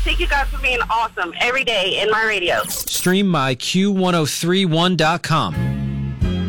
Thank you guys for being awesome every day in my radio. Stream myQ1031.com.